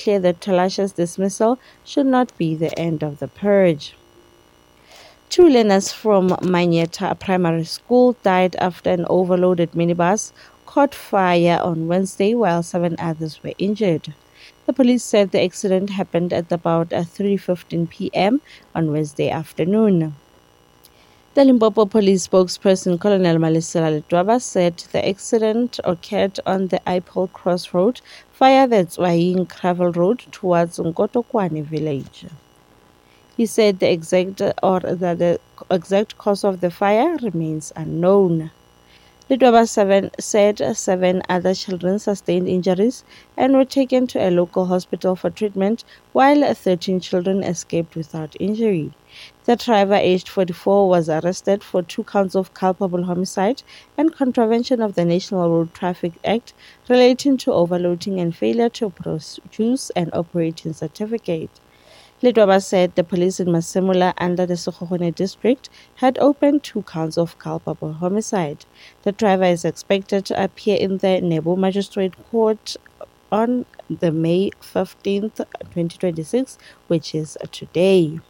clear that Talasha's dismissal should not be the end of the purge. 2 learners from Manyeta Primary School died after an overloaded minibus caught fire on Wednesday, while 7 others were injured. The police said the accident happened at about 3:15 p.m. on Wednesday afternoon. The Limpopo police spokesperson Colonel Malisela Letwaba said the accident occurred on the Ipol Crossroad via the Tswaying Gravel Road towards Nkotokwane village. He said the exact cause of the fire remains unknown. Letwaba said 7 other children sustained injuries and were taken to a local hospital for treatment, while 13 children escaped without injury. The driver, aged 44, was arrested for 2 counts of culpable homicide and contravention of the National Road Traffic Act relating to overloading and failure to produce an operating certificate. Letwaba said the police in Masemula under the Sekgokgone district had opened 2 counts of culpable homicide. The driver is expected to appear in the Nebo Magistrate Court on the May 15th, 2026, which is today.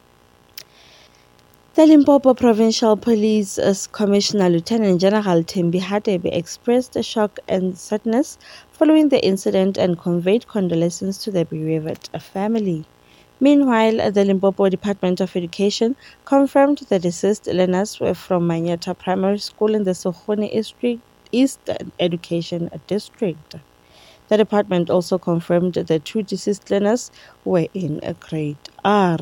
The Limpopo Provincial Police Commissioner Lieutenant General Thembi Hadebe expressed shock and sadness following the incident and conveyed condolences to the bereaved family. Meanwhile, the Limpopo Department of Education confirmed the deceased learners were from Manyeta Primary School in the Sekgokgone East Education District. The department also confirmed the 2 deceased learners were in grade R.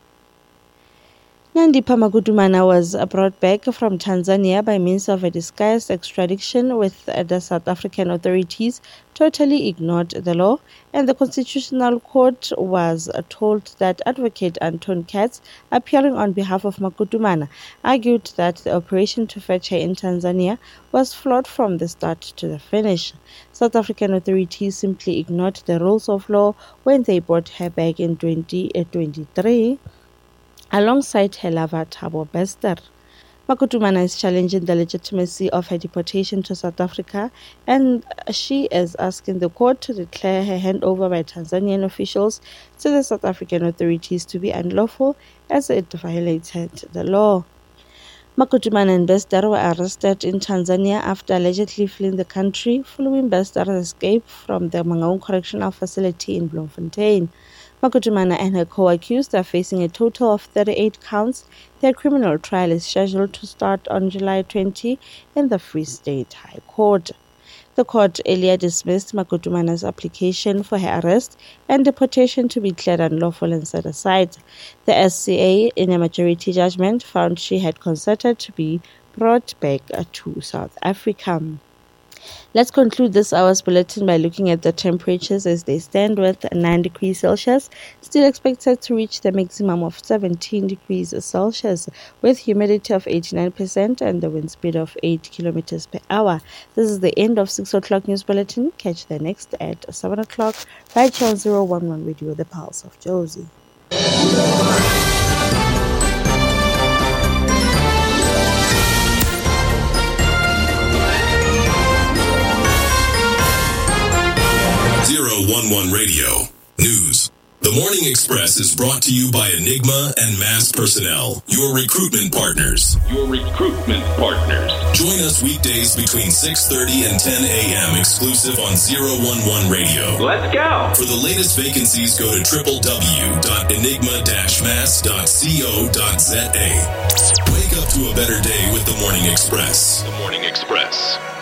Nandipha Magudumana was brought back from Tanzania by means of a disguised extradition, with the South African authorities totally ignored the law, and the Constitutional Court was told that Advocate Anton Katz, appearing on behalf of Magudumana, argued that the operation to fetch her in Tanzania was flawed from the start to the finish. South African authorities simply ignored the rules of law when they brought her back in 2023. Alongside her lover Thabo Bester. Magudumana is challenging the legitimacy of her deportation to South Africa, and she is asking the court to declare her handover by Tanzanian officials to the South African authorities to be unlawful, as it violated the law. Magudumana and Bester were arrested in Tanzania after allegedly fleeing the country following Bester's escape from the Mangaung Correctional Facility in Bloemfontein. Magudumana and her co-accused are facing a total of 38 counts. Their criminal trial is scheduled to start on July 20 in the Free State High Court. The court earlier dismissed Magudumana's application for her arrest and deportation to be declared unlawful and set aside. The SCA, in a majority judgment, found she had consented to be brought back to South Africa. Let's conclude this hour's bulletin by looking at the temperatures as they stand, with 9 degrees Celsius still expected to reach the maximum of 17 degrees Celsius, with humidity of 89% and the wind speed of 8 kilometers per hour. This is the end of 6 o'clock news bulletin. Catch the next at 7 o'clock right here on 011 Radio, the Pulse of Jozi. 011 Radio News. The Morning Express is brought to you by Enigma and Mass Personnel, your recruitment partners. Join us weekdays between 6:30 and 10 a.m. exclusive on 011 Radio. Let's go. For the latest vacancies, go to www.enigma-mass.co.za. Wake up to a better day with The Morning Express. The Morning Express.